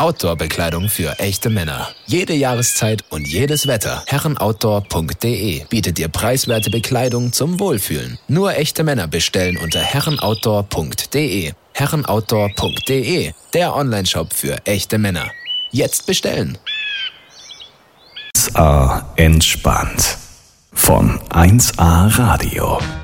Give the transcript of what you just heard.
Outdoor-Bekleidung für echte Männer. Jede Jahreszeit und jedes Wetter. Herrenoutdoor.de bietet dir preiswerte Bekleidung zum Wohlfühlen. Nur echte Männer bestellen unter herrenoutdoor.de. Herrenoutdoor.de, der Onlineshop für echte Männer. Jetzt bestellen. 1A entspannt. Von 1A Radio.